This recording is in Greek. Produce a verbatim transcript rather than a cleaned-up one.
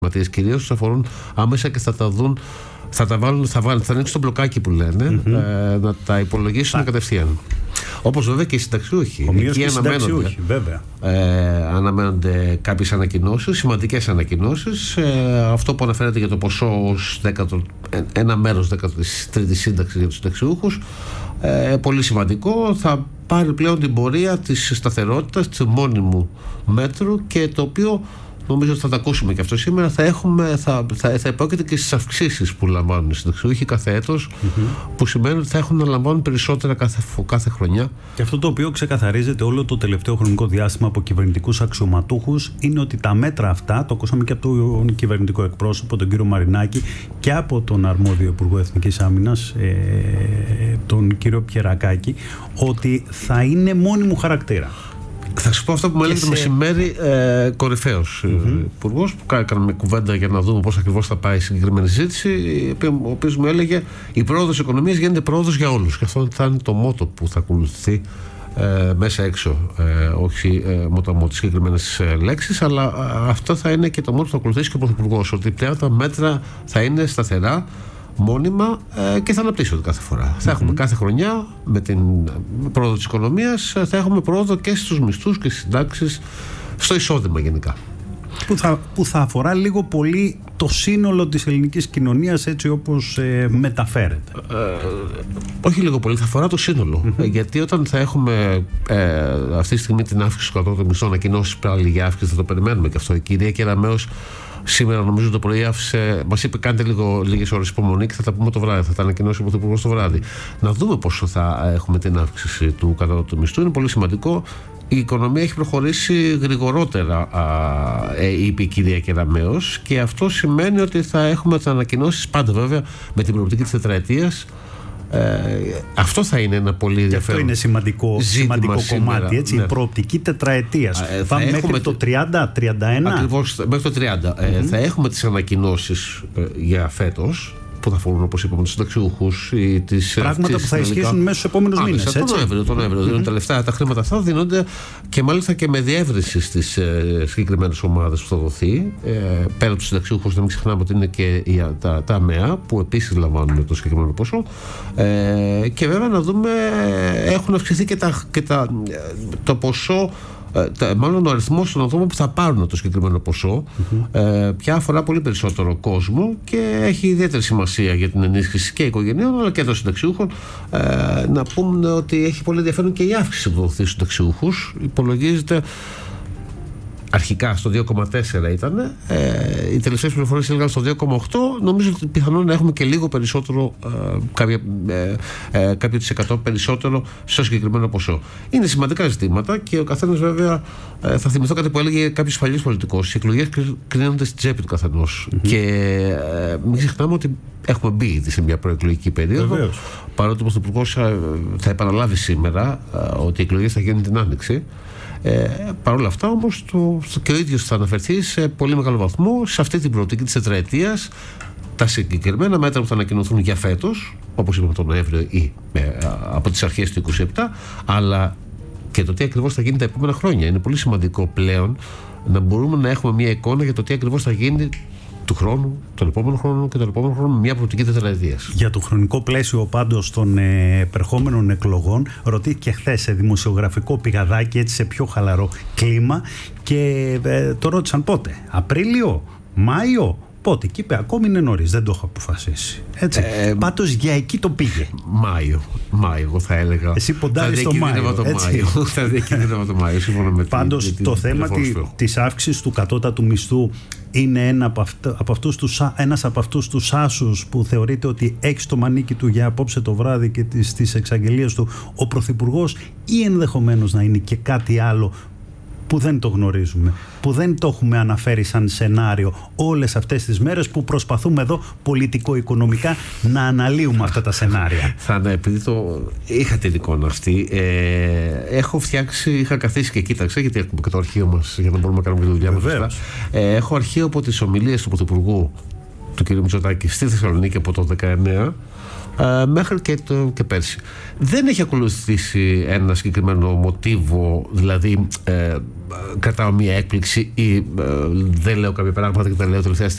κυρίως τους αφορούν άμεσα και θα τα δουν, θα τα βάλουν, θα, βάλουν, θα ανοίξουν το μπλοκάκι που λένε, mm-hmm. ε, να τα υπολογίσουν ah. κατευθείαν. Όπως βέβαια και οι συνταξιούχοι. Ομοίως και οι συνταξιούχοι, βέβαια. Ε, αναμένονται κάποιες ανακοινώσεις, σημαντικές ανακοινώσεις. Ε, αυτό που αναφέρεται για το ποσό ως δέκατο, ένα μέρος δέκατης τρίτης σύνταξης για τους συνταξιούχους, ε, πολύ σημαντικό. Θα πάρει πλέον την πορεία της σταθερότητας, του μόνιμου μέτρου, και το οποίο νομίζω ότι θα τα ακούσουμε και αυτό σήμερα. Θα, έχουμε, θα, θα, θα υπόκειται και στις αυξήσεις που λαμβάνουν οι συνταξιούχοι κάθε έτος, mm-hmm. που σημαίνει ότι θα έχουν να λαμβάνουν περισσότερα κάθε, κάθε χρονιά. Και αυτό το οποίο ξεκαθαρίζεται όλο το τελευταίο χρονικό διάστημα από κυβερνητικούς αξιωματούχους είναι ότι τα μέτρα αυτά, το ακούσαμε και από τον κυβερνητικό εκπρόσωπο, τον κύριο Μαρινάκη, και από τον αρμόδιο Υπουργό Εθνικής Άμυνας, ε, τον κύριο Πιερακάκη, ότι θα είναι μόνιμου χαρακτήρα. Θα σου πω αυτό που μου έλεγε σε... το μεσημέρι ε, κορυφαίος mm-hmm. υπουργός, που κάναμε κουβέντα για να δούμε πώς ακριβώς θα πάει η συγκεκριμένη συζήτηση, ο οποίος μου έλεγε η πρόοδος οικονομίας γίνεται πρόοδος για όλους, και αυτό θα είναι το μότο που θα ακολουθεί ε, μέσα έξω, ε, όχι ε, μότο από τις συγκεκριμένες ε, λέξεις, αλλά ε, αυτό θα είναι και το μότο που θα ακολουθήσει και ο Πρωθυπουργός, ότι πλέον τα μέτρα θα είναι σταθερά, μόνιμα ε, και θα αναπτύσσονται κάθε φορά. Mm-hmm. Θα έχουμε κάθε χρονιά, με την πρόοδο της οικονομίας, θα έχουμε πρόοδο και στους μισθούς και στις συντάξεις, στο εισόδημα γενικά. Που θα, που θα αφορά λίγο πολύ το σύνολο της ελληνικής κοινωνίας, έτσι όπως ε, μεταφέρεται. Ε, όχι λίγο πολύ, θα αφορά το σύνολο. Mm-hmm. Γιατί όταν θα έχουμε ε, αυτή τη στιγμή την αύξηση του κατώτατου μισθού, ανακοινώσεις πάλι για αύξηση, θα το περιμένουμε και αυτό. Η κυρία Κεραμέως σήμερα, νομίζω το πρωί, άφησε, μας είπε: κάντε λίγο, λίγες ώρες υπομονή και θα τα πούμε το βράδυ. Θα τα ανακοινώσει ο Πρωθυπουργός το βράδυ. Να δούμε πόσο θα έχουμε την αύξηση του κατώτατου μισθού. Είναι πολύ σημαντικό. Η οικονομία έχει προχωρήσει γρηγορότερα, α, ε, είπε η κυρία Κεραμέως, και αυτό σημαίνει ότι θα έχουμε τις ανακοινώσεις, πάντα βέβαια με την προοπτική της τετραετίας. Ε, αυτό θα είναι ένα πολύ ενδιαφέρον. Αυτό είναι σημαντικό, σημαντικό κομμάτι, έτσι, ναι. Η προοπτική τετραετίας. Ε, Πάμε μέχρι έχουμε... το τριάντα, τριάντα ένα. Ακριβώς, μέχρι το τριάντα. Mm-hmm. Ε, θα έχουμε τις ανακοινώσεις ε, για φέτος, που θα αφορούν, όπως είπαμε, τους συνταξιούχους. Πράγματα που θα ισχύσουν μέσα στους επόμενους μήνες. Τον Νοέμβριο, τον Νοέμβριο. Mm-hmm. Δίνουν τα λεφτά, τα χρήματα αυτά δίνονται, και μάλιστα και με διεύρυνση στις ε, συγκεκριμένες ομάδες που θα δοθεί. Ε, πέρα από τους συνταξιούχους, να μην ξεχνάμε ότι είναι και η, τα, τα ΑΜΕΑ, που επίσης λαμβάνουν το συγκεκριμένο ποσό. Ε, και βέβαια να δούμε, έχουν αυξηθεί και, τα, και τα, το ποσό. Ε, μάλλον ο αριθμός των ατόμων που θα πάρουν το συγκεκριμένο ποσό, mm-hmm. ε, πια αφορά πολύ περισσότερο κόσμο και έχει ιδιαίτερη σημασία για την ενίσχυση και οικογενειών αλλά και των συνταξιούχων. Ε, να πούμε ότι έχει πολύ ενδιαφέρον και η αύξηση που θα δοθεί στους συνταξιούχους. Υπολογίζεται αρχικά στο δύο κόμμα τέσσερα ήταν, ε, οι τελευταίες πληροφορίες έλεγαν στο δύο κόμμα οκτώ. Νομίζω ότι πιθανόν να έχουμε και λίγο περισσότερο, ε, κάποια, ε, ε, κάποιο της εκατό περισσότερο στο συγκεκριμένο ποσό. Είναι σημαντικά ζητήματα και ο καθένας βέβαια, ε, θα θυμηθώ κάτι που έλεγε κάποιος παλιός πολιτικός: οι εκλογές κρίνονται στην τσέπη του καθενός. Mm-hmm. Και ε, μην ξεχνάμε ότι έχουμε μπει ήδη σε μια προεκλογική περίοδο. Βεβαίως. Παρότι ο Πρωθυπουργός θα επαναλάβει σήμερα ε, ότι οι εκλογές θα γίνουν την Άνοιξη. Ε, Παρ' όλα αυτά όμως το, το, και ο ίδιος θα αναφερθεί σε πολύ μεγάλο βαθμό σε αυτή την προοπτική της τετραετίας, τα συγκεκριμένα μέτρα που θα ανακοινωθούν για φέτος, όπως είπαμε τον Νοέμβριο ή ε, από τις αρχές του είκοσι επτά, αλλά και το τι ακριβώς θα γίνει τα επόμενα χρόνια. Είναι πολύ σημαντικό πλέον να μπορούμε να έχουμε μια εικόνα για το τι ακριβώς θα γίνει του χρόνου, τον επόμενο χρόνο και τον επόμενο χρόνο, με μια προοπτική τετραετίας. Για το χρονικό πλαίσιο πάντως των ε, επερχόμενων εκλογών, ρωτήθηκε χθες σε δημοσιογραφικό πηγαδάκι, έτσι σε πιο χαλαρό κλίμα, και ε, το ρώτησαν πότε, Απρίλιο, Μάιο, πότε, και είπε ακόμη είναι νωρίς, δεν το έχω αποφασίσει. Έτσι. Ε, Πάντως για εκεί το πήγε. Μάιο, Μάιο, εγώ θα έλεγα. Εσύ ποντάρεις στο Μάιο. Το Μάιο. Θα διακινδυνεύω το Μάιο, σύμφωνα με Πάντως τη, το τη, θέμα τη, της αύξησης του κατώτατου μισθού είναι ένα από αυτού, από αυτούς τους, ένας από αυτούς τους άσους που θεωρείται ότι έχει στο μανίκι του για απόψε το βράδυ και τις, τις εξαγγελίες του ο Πρωθυπουργός, ή ενδεχομένως να είναι και κάτι άλλο που δεν το γνωρίζουμε, που δεν το έχουμε αναφέρει σαν σενάριο όλες αυτές τις μέρες που προσπαθούμε εδώ πολιτικο-οικονομικά να αναλύουμε αυτά τα σενάρια. Θα ναι, επειδή το είχα την εικόνα αυτή, ε, έχω φτιάξει, είχα καθίσει και κοίταξα, γιατί έχουμε και το αρχείο μας για να μπορούμε να κάνουμε και τη δουλειά μας. Ε, έχω αρχείο από τις ομιλίες του Πρωθυπουργού του κ. Μητσοτάκη στη Θεσσαλονίκη από το δεκαεννέα ε, μέχρι και, το, και πέρσι. Δεν έχει ακολουθήσει ένα συγκεκριμένο μοτίβο, δηλαδή ε, κρατάω μια έκπληξη ή ε, δεν λέω κάποια πράγματα και τα λέω τελευταία